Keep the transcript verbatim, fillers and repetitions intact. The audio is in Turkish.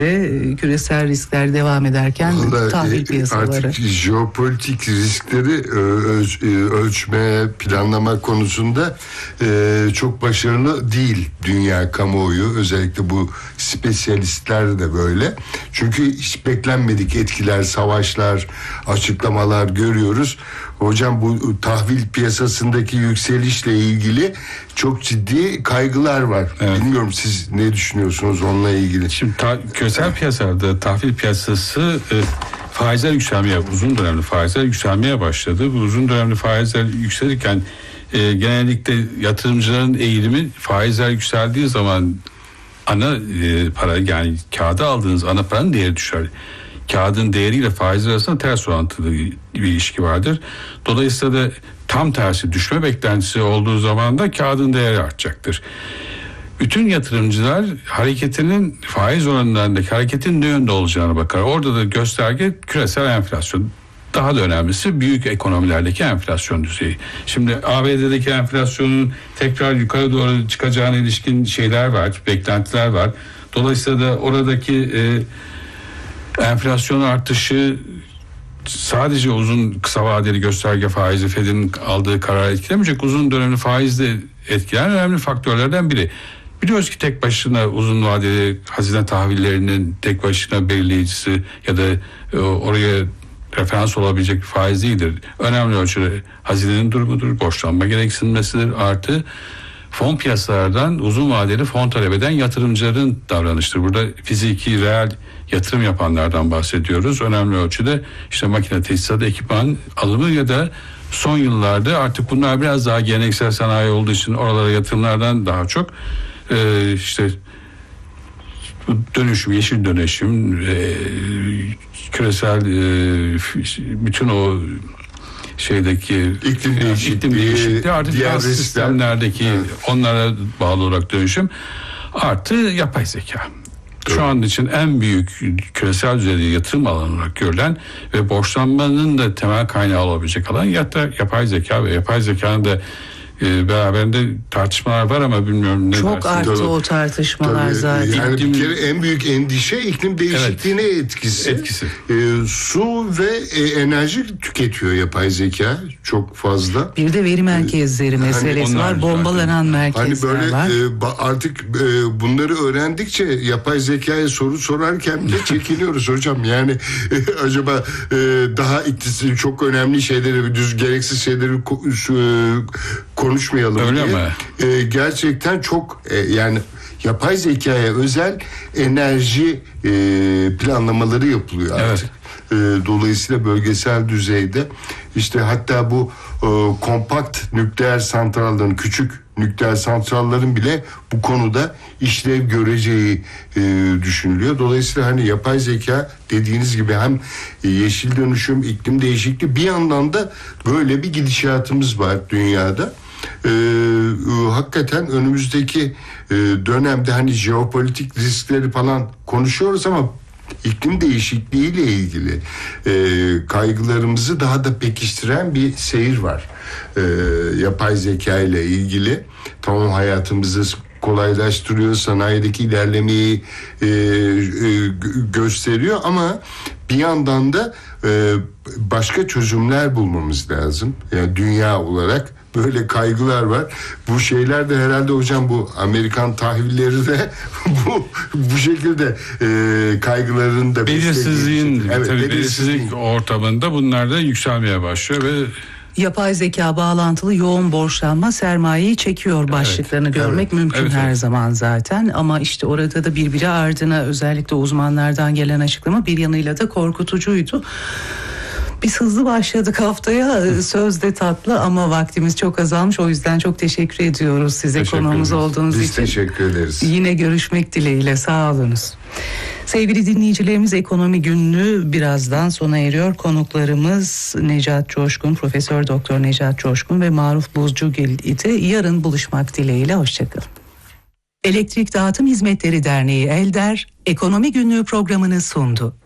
ve küresel riskler devam ederken vallahi tahvil piyasaları. Artık jeopolitik riskleri ölç, ölçme, planlama konusunda çok başarılı değil dünya kamuoyu. Özellikle bu spesyalistler de böyle. Çünkü hiç beklenmedik etkiler, savaşlar, açıklamalar görüyoruz. Hocam bu tahvil piyasasındaki yükselişle ilgili çok ciddi kaygılar var. Evet. Bilmiyorum siz ne düşünüyorsunuz onunla ilgili? Şimdi ta- küresel piyasalarda tahvil piyasası e, faizler yükselmeye, uzun dönemli faizler yükselmeye başladı. Bu uzun dönemli faizler yükselirken e, genellikle yatırımcıların eğilimi faizler yükseldiği zaman ana e, para, yani kağıda aldığınız ana paranın değeri düşer. Kağıdın değeriyle faiz arasında ters orantılı bir ilişki vardır. Dolayısıyla da tam tersi düşme beklentisi olduğu zaman da kağıdın değeri artacaktır. Bütün yatırımcılar hareketinin, faiz oranlarındaki hareketin ne yönde olacağına bakar. Orada da gösterge küresel enflasyon. Daha da önemlisi büyük ekonomilerdeki enflasyon düzeyi. Şimdi A B D'deki enflasyonun tekrar yukarı doğru çıkacağına ilişkin şeyler var, beklentiler var. Dolayısıyla da oradaki e, enflasyon artışı sadece uzun kısa vadeli gösterge faizi Fed'in aldığı karar etkilemeyecek, uzun dönemli faizle etkileyen önemli faktörlerden biri. Biliyoruz ki tek başına uzun vadeli hazine tahvillerinin tek başına belirleyicisi ya da e, oraya referans olabilecek bir faiz değildir. Önemli ölçüde hazinenin durumudur, borçlanma gereksinmesidir, artı fon piyasalardan uzun vadeli fon talep eden yatırımcıların davranıştır. Burada fiziki, reel yatırım yapanlardan bahsediyoruz. Önemli ölçüde işte makine, tesisat, ekipman alımı ya da son yıllarda artık bunlar biraz daha geleneksel sanayi olduğu için oralara yatırımlardan daha çok e, işte dönüşüm, yeşil dönüşüm, e, küresel e, bütün o şeydeki iklim değişikliği, iklim değişikliği artık diğer sistemlerdeki evet. onlara bağlı olarak dönüşüm artı yapay zeka. Şu evet. an için en büyük küresel düzeyde yatırım alanı olarak görülen ve borçlanmanın da temel kaynağı olabilecek alan yapay zeka ve yapay zekanın da e, beraberinde tartışmalar var ama bilmiyorum ne çok dersin? arttı tabii, o tartışmalar tabii, zaten. Yani iklim, bir kere en büyük endişe iklim değişikliğine evet, etkisi. etkisi. E, su ve e, enerji tüketiyor yapay zeka çok fazla. Bir de veri merkezleri e, meselesi hani var. Bombalanan merkezler hani böyle, var. E, artık e, bunları öğrendikçe yapay zekaya soru sorarken de çekiniyoruz hocam. Yani e, acaba e, daha iktisadi çok önemli şeyleri, düz gereksiz şeyleri e, konuşmayalım öyle diye. Mi? E, gerçekten çok e, yani yapay zekaya özel enerji e, planlamaları yapılıyor artık. Evet. E, dolayısıyla bölgesel düzeyde işte hatta bu e, kompakt nükleer santrallerin, küçük nükleer santrallerin bile bu konuda işlev göreceği e, düşünülüyor. Dolayısıyla hani yapay zeka dediğiniz gibi hem yeşil dönüşüm, iklim değişikliği, bir yandan da böyle bir gidişatımız var dünyada. Ee, hakikaten önümüzdeki e, dönemde hani jeopolitik riskleri falan konuşuyoruz ama iklim değişikliğiyle ilgili e, kaygılarımızı daha da pekiştiren bir seyir var. E, yapay zeka ile ilgili tamam hayatımızı kolaylaştırıyor, sanayideki ilerlemeyi e, e, gösteriyor ama bir yandan da e, başka çözümler bulmamız lazım. Yani dünya olarak böyle kaygılar var. Bu şeyler de herhalde hocam bu Amerikan tahvilleri de bu bu şekilde e, kaygıların da belirsizliğin evet, tabii belirsizlik ortamında bunlar da yükselmeye başlıyor ve yapay zeka bağlantılı yoğun borçlanma sermayeyi çekiyor başlıklarını evet, görmek evet, mümkün evet, her evet. zaman zaten ama işte orada da birbiri ardına özellikle uzmanlardan gelen açıklama bir yanıyla da korkutucuydu. Biz hızlı başladık haftaya, sözde tatlı ama vaktimiz çok azalmış, o yüzden çok teşekkür ediyoruz size konuğumuz olduğunuz Biz için. Biz teşekkür ederiz. Yine görüşmek dileğiyle, sağ olunuz. Sevgili dinleyicilerimiz, Ekonomi Günlüğü birazdan sona eriyor. Konuklarımız Necat Coşkun, Profesör Doktor Necat Coşkun ve Maruf Buzcugil idi. Yarın buluşmak dileğiyle, hoşçakalın. Elektrik Dağıtım Hizmetleri Derneği ELDER, Ekonomi Günlüğü programını sundu.